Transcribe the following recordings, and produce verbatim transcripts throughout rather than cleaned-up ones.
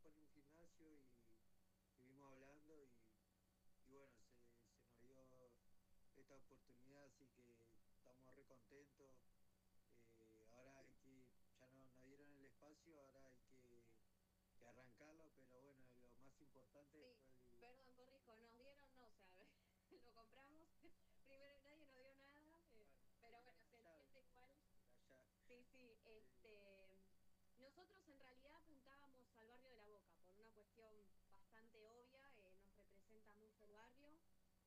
trabajo en un gimnasio y estuvimos hablando y, y bueno, se, se nos dio esta oportunidad, así que estamos re contentos. Eh, ahora hay que, ya no, nos dieron el espacio, ahora hay que, que arrancarlo, pero bueno, lo más importante Sí, fue el... perdón, corrijo, nos dieron, no, o sea, lo compramos, primero nadie nos dio nada, eh, Bueno, pero era bueno, una se llave, entiende igual. era ya. Sí, sí, Eh, este, nosotros en realidad apuntábamos al barrio de La Boca por una cuestión bastante obvia, eh, nos representa mucho el barrio.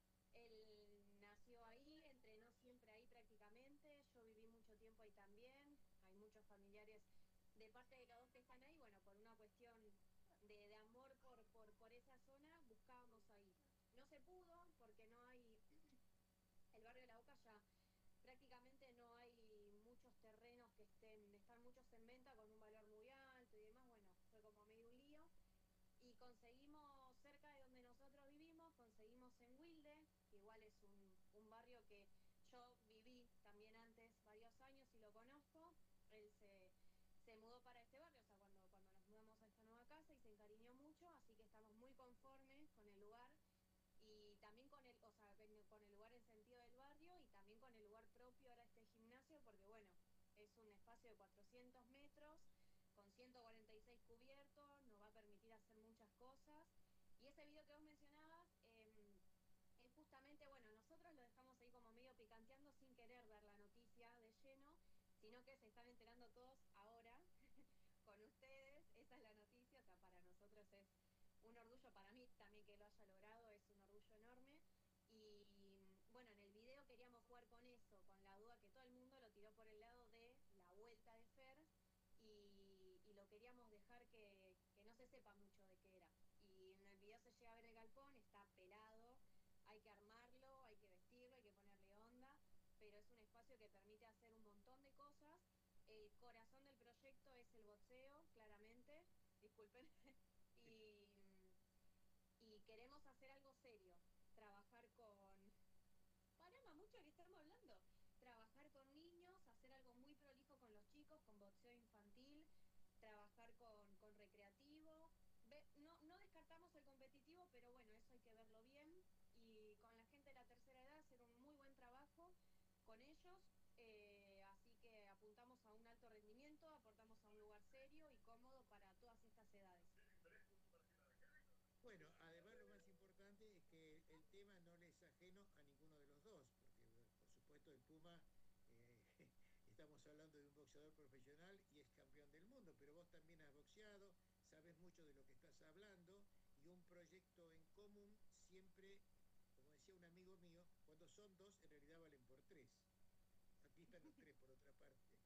Él nació ahí, entrenó siempre ahí prácticamente, yo viví mucho tiempo ahí también, hay muchos familiares de parte de los dos que están ahí, bueno, por una cuestión de, de amor por, por, por esa zona, buscábamos ahí. No se pudo porque no hay, el barrio de La Boca ya prácticamente no hay muchos terrenos que estén, están muchos en venta con un valor muy alto y demás, bueno, fue como medio un lío y conseguimos cerca de donde nosotros vivimos, conseguimos en Wilde, que igual es un, un barrio que yo viví también antes varios años y lo conozco. Él se, se mudó para este barrio, o sea, cuando, cuando nos mudamos a esta nueva casa y se encariñó mucho, así que estamos muy conformes con el lugar y también con el, o sea, con el lugar en sentido del barrio y también con el lugar propio ahora este gimnasio, porque bueno, es un espacio de cuatrocientos metros con ciento cuarenta y seis cubiertos, nos va a permitir hacer muchas cosas. Y ese video que vos mencionabas eh, es justamente, bueno, nosotros lo dejamos ahí como medio picanteando sin querer dar la noticia de lleno, sino que se están enterando todos ahora con ustedes, esa es la noticia, o sea, para nosotros es un orgullo, para mí también que lo haya logrado, es un orgullo enorme. Y bueno, en el video queríamos jugar con eso, con la duda que todo el mundo lo tiró por el lado de la vuelta de Fer y, y lo queríamos dejar que, que no se sepa mucho de qué era. Y en el video se llega a ver el galpón, está pelado, hay que armarlo, hay que vestirlo, hay que ponerle onda, pero es un espacio que permite hacer un montón de cosas. El corazón del proyecto es el boxeo, claramente, disculpen, y, y queremos hacer algo serio, trabajar con... Parama, mucho que estamos hablando. Trabajar con niños, hacer algo muy prolijo con los chicos, con boxeo infantil, trabajar con, con recreativo. Ve, no, no descartamos el competitivo, pero bueno, eso hay que verlo bien. Y con la gente de la tercera edad hacer un muy buen trabajo con ellos. Eh, así que apuntamos a un alto rendimiento, aportamos a un lugar serio y cómodo para todas estas edades. Bueno, además lo más importante es que el tema no le es ajeno a ninguno de los dos, porque por supuesto el Puma, eh, estamos hablando de un boxeador profesional y es campeón del mundo, pero vos también has boxeado, sabes mucho de lo que estás hablando y un proyecto en común siempre, como decía un amigo mío, cuando son dos en realidad valen por tres. Aquí están los tres por otra parte.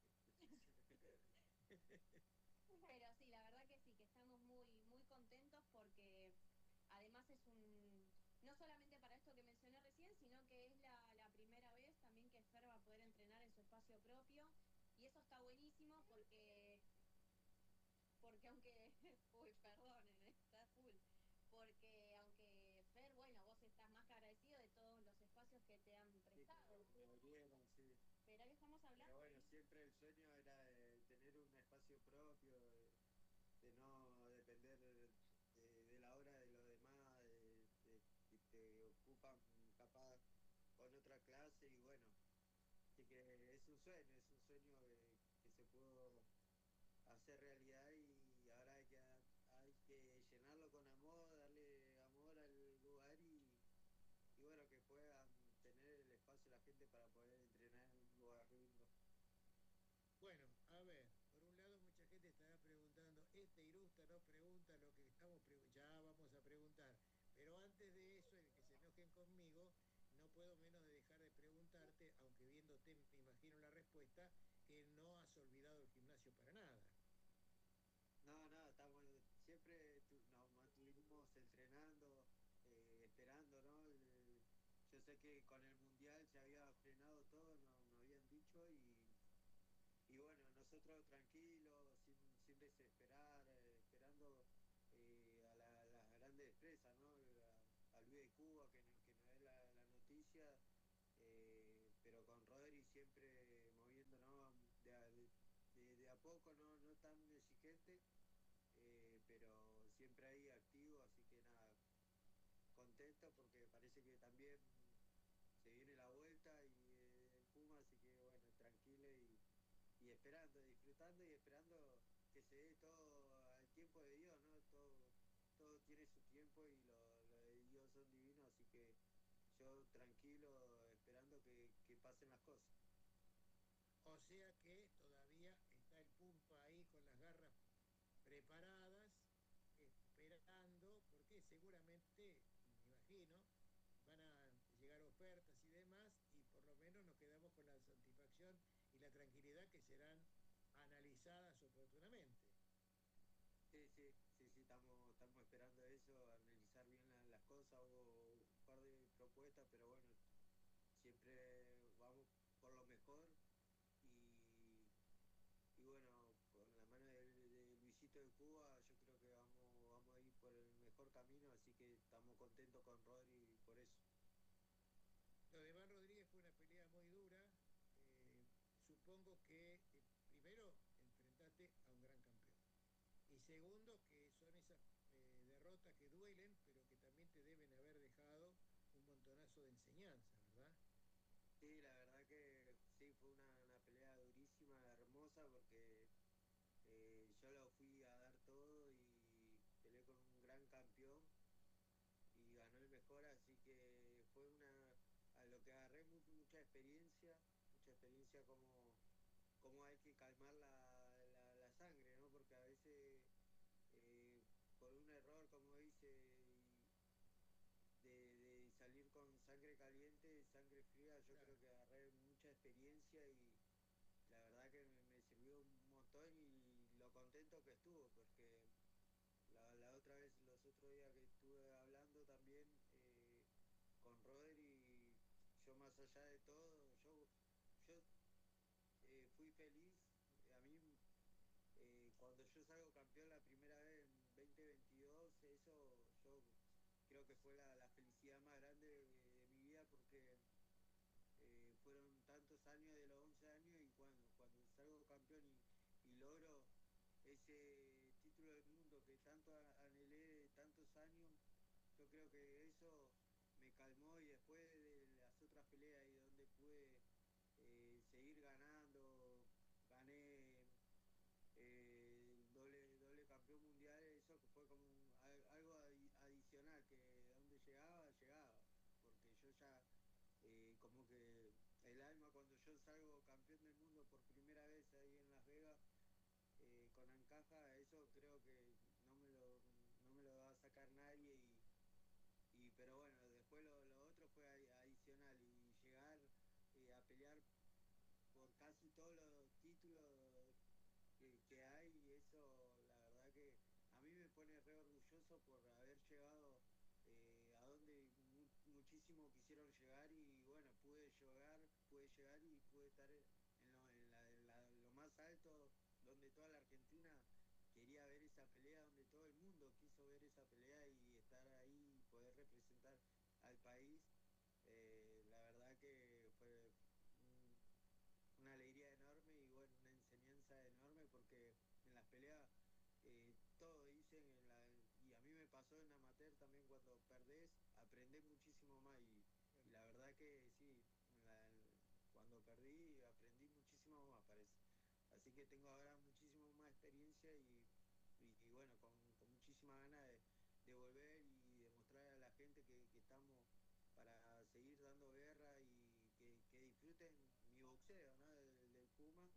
Pero sí, la verdad que sí, que estamos muy, muy contentos porque además es un, no solamente para esto que mencioné recién, sino que es la, la primera vez también que Fer va a poder entrenar en su espacio propio. Y eso está buenísimo porque, porque aunque, uy, perdonen, está full. Porque aunque Fer, bueno, vos estás más que agradecido de todos los espacios que te han sí, que prestado. me abrieron, sí. Pero que estamos Pero hablando, bueno, siempre el sueño era de tener un espacio propio, de, de no depender de, de la hora de los demás, de, de que te ocupan capaz con otra clase y bueno, así que es un sueño, es un sueño que, que se pudo hacer realidad y ahora hay que, hay que llenarlo con amor, darle amor al lugar y, y bueno, que puedan tener el espacio la gente para poder entrenar en un lugar lindo. Bueno, a ver, por un lado mucha gente estará preguntando, este Irusta no pregunta lo que estamos preguntando, ya vamos a preguntar, pero antes de eso, el que se enojen conmigo, no puedo menos de dejar de preguntarte, aunque viéndote me imagino la respuesta, que no has olvidado el gimnasio para nada. No, no, estamos, siempre tu- nos mantuvimos entrenando, eh, esperando, ¿no? El- yo sé que con el Mundial se había frenado todo, nos, nos habían dicho, y, y bueno, nosotros tranquilos, sin, sin desesperar, eh, esperando eh, a la- las grandes empresas, ¿no? A, a Luis de Cuba, que, no- que nos dé la, la noticia, eh, pero con Rodri siempre moviéndonos de a, de, de- de a poco, no, no tan exigente, eh, pero siempre ahí activo, así que nada, contento porque parece que también se viene la vuelta y eh, el Puma, así que bueno, tranquilo y, y esperando, disfrutando y esperando que se dé todo al tiempo de Dios, ¿no? Todo, todo tiene su tiempo y lo, lo de Dios son divinos, así que yo tranquilo, esperando que, que pasen las cosas. O sea que todavía está el Pumpa ahí con las garras preparadas, esperando, porque seguramente, me imagino, van a llegar ofertas y demás, y por lo menos nos quedamos con la satisfacción y la tranquilidad que serán analizadas oportunamente. Sí, sí, sí, sí, estamos, estamos esperando eso, analizar bien la- las cosas, hubo un par de propuestas, pero bueno, siempre vamos por lo mejor y, y bueno, con la mano de, de Luisito de Cuba, yo creo que vamos, vamos a ir por el mejor camino, así que estamos contentos con Rodri por eso. Lo de Iván Rodríguez fue una pelea muy dura. eh, Supongo que eh, primero enfrentaste a un gran campeón. Y segundo, que son esas eh, derrotas que duelen, pero que también te deben haber dejado un montonazo de enseñanza, ¿verdad? Sí, la verdad que sí, fue una, una pelea durísima, hermosa, porque eh, yo lo fui a dar todo y peleé con un gran campeón y ganó el mejor, así que fue una, a lo que agarré mu- mucha experiencia, mucha experiencia como, cómo hay que calmar la, la, la sangre, ¿no? Porque a veces eh, por un error, como dice, y de, de salir con sangre caliente, sangre fría, yo creo Claro. que agarré mucha experiencia y la verdad que me, me sirvió un montón y lo contento que estuvo, porque la, la otra vez, los otros días que estuve hablando también eh, con Rodri, yo más allá de todo, yo, yo eh, fui feliz. A mí, eh, cuando yo salgo campeón la primera vez en veinte veintidós, eso yo creo que fue la, la felicidad más grande de, de mi vida porque eh, fueron tantos años de los once años y cuando, cuando salgo campeón y, y logro ese título del mundo que tanto a- anhelé de tantos años, yo creo que eso me calmó y después de las otras peleas y donde pude eh, seguir ganando, gané eh, el doble, doble campeón mundial, eso que fue como un- al- algo adi- adicional, que donde llegaba, llegaba, porque yo ya eh, como que el alma cuando yo salgo campeón del mundo por primera vez ahí en Las Vegas eh, con Ancaja, eso creo que no me lo, no me lo va a sacar nadie y, y pero bueno, después lo, lo otro fue adi- adicional y llegar eh, a pelear por casi todos los títulos que, que hay y eso la verdad que a mí me pone re orgulloso por haber llegado eh, a donde mu- muchísimo quisieron llegar y bueno, pude llegar, pude llegar y pude estar en lo, en la- en la- lo más alto donde toda la Argentina quería ver esa pelea, donde todo el mundo quiso ver esa pelea y estar ahí y poder representar al país. Eh, la verdad que fue un- una alegría enorme y bueno, una enseñanza enorme porque en las peleas eh, todos dicen, en la, y a mí me pasó en amateur también cuando perdés, aprendés muchísimo más y, y la verdad que sí, en la- cuando perdí aprendí muchísimo más parece. Así que tengo ahora muchísimo más experiencia y, y, y bueno, con, con muchísima ganas de, de volver y demostrar a la gente que, que estamos para seguir dando guerra y que, que disfruten mi boxeo, ¿no? Del, del Puma.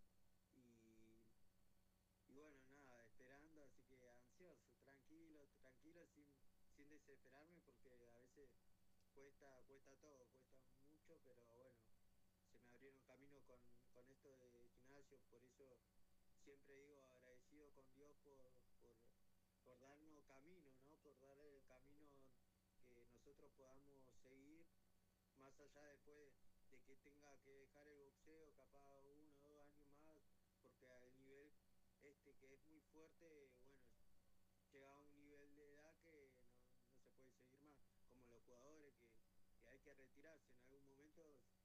Y, y bueno, nada, esperando, así que ansioso, tranquilo, tranquilo, sin, sin desesperarme, porque a veces cuesta, cuesta todo, cuesta mucho, pero bueno, se me abrieron caminos con, con esto de gimnasio, por eso siempre digo agradecido con Dios por, por, por darnos camino, ¿no? Por dar el camino que nosotros podamos seguir más allá después de que tenga que dejar el boxeo, capaz uno o dos años más, porque al nivel este que es muy fuerte, bueno, llega a un nivel de edad que no, no se puede seguir más, como los jugadores que, que hay que retirarse en algún momento,